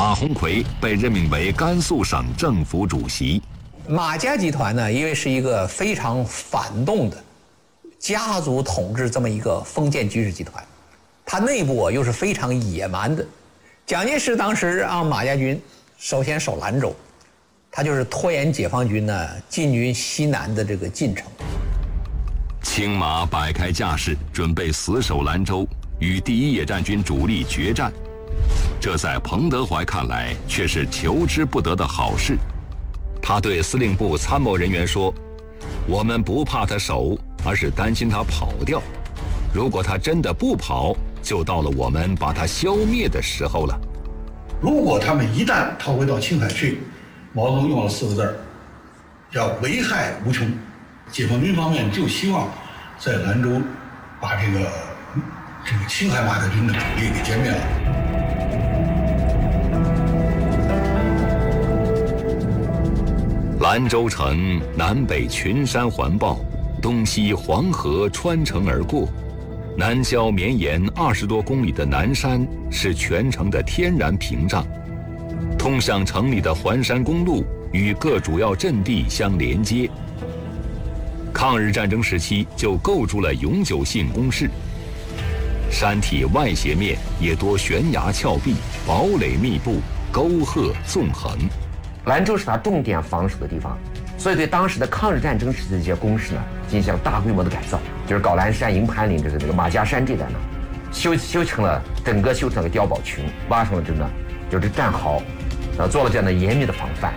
马鸿逵被任命为甘肃省政府主席。 马家集团呢，因为是一个非常反动的家族统治这么一个封建军事集团，它内部又是非常野蛮的。蒋介石当时让马家军首先守兰州，他就是拖延解放军呢进军西南的这个进程。 青马摆开架势，准备死守兰州，与第一野战军主力决战。这在彭德怀看来却是求之不得的好事。他对司令部参谋人员说：“我们不怕他守，而是担心他跑掉。如果他真的不跑，就到了我们把他消灭的时候了。” 如果他们一旦逃回到青海去，毛泽东用了4个字儿，叫危害无穷。解放军方面就希望在兰州把这个青海马家军的主力给歼灭了。 兰州城南北群山环抱，东西黄河穿城而过，南郊绵延20多公里的南山是全城的天然屏障，通向城里的环山公路与各主要阵地相连接。抗日战争时期就构筑了永久性工事，山体外斜面也多悬崖峭壁，堡垒密布，沟壑纵横。 兰州是他重点防守的地方，所以对当时的抗日战争时期的一些工事呢，进行了大规模的改造，就是高兰山、营盘岭这个马家山这带呢，修成了个碉堡群，挖成了就是战壕，做了这样的严密的防范。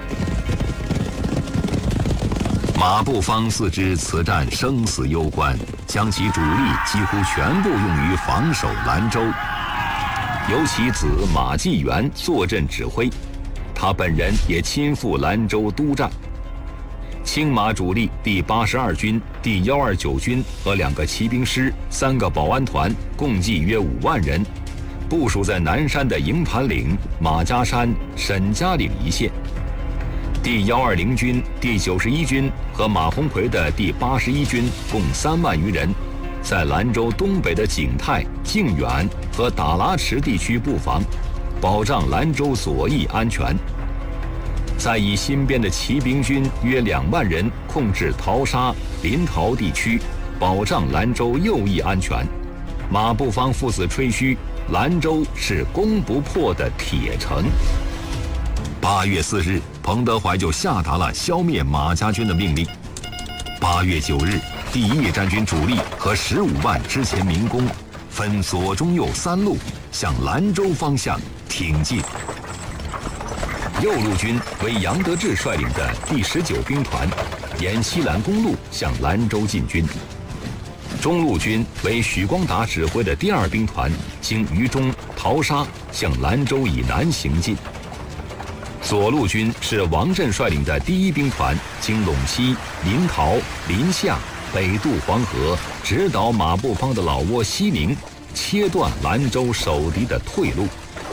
马步芳自知此战生死攸关，将其主力几乎全部用于防守兰州，由其子马继元坐镇指挥，他本人也亲赴兰州督战。青马主力第82军、第129军和2个骑兵师、3个保安团，共计约5万人，部署在南山的营盘岭、马家山、沈家岭一线。第120军、第91军和马鸿逵的第81军共3万余人，在兰州东北的景泰、靖远和打拉池地区布防，保障兰州左翼安全。再以新编的骑兵军约2万人控制桃沙、临洮地区，保障兰州右翼安全。马步芳父子吹嘘，兰州是攻不破的铁城。8月4日，彭德怀就下达了消灭马家军的命令。8月9日，第一野战军主力和15万之前民工分左、中、右3路向兰州方向挺进。右路军为杨得志率领的第19兵团，沿西兰公路向兰州进军。中路军为许光达指挥的第2兵团，经渝中、桃沙向兰州以南行进。左路军是王震率领的第1兵团，经陇西、临洮、临夏，北渡黄河，直捣马步芳的老窝西宁，切断兰州守敌的退路。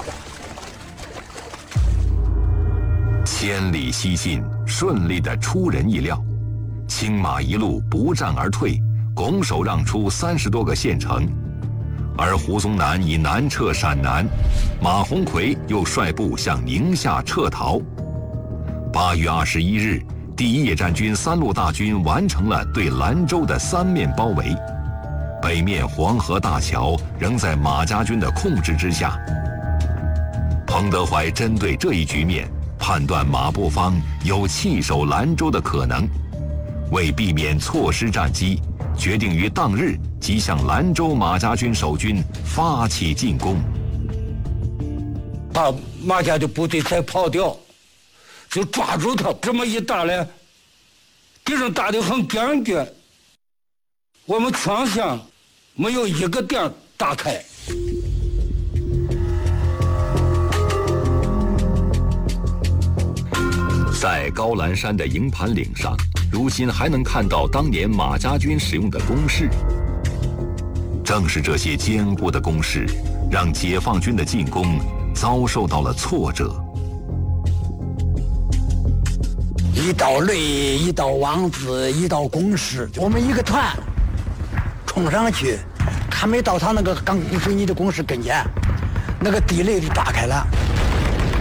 千里西进，顺利的出人意料。青马一路不战而退，拱手让出30多个县城，而胡宗南已南撤陕南，马鸿逵又率部向宁夏撤逃。8月21日，第一野战军3路大军完成了对兰州的3面包围，北面黄河大桥仍在马家军的控制之下。彭德怀针对这一局面，判断马步芳有弃守兰州的可能，为避免错失战机，决定于当日即向兰州马家军守军发起进攻。 把马家的部队再跑掉，就抓住他。这么一打来，敌人打得很坚决，我们全线没有一个点打开。 在高兰山的营盘岭上，如今还能看到当年马家军使用的工事。正是这些坚固的工事，让解放军的进攻遭受到了挫折。 一道雷，一道网子，一道工事，我们一个团冲上去，还没到他那个钢筋水泥的工事跟前，那个地雷就炸开了。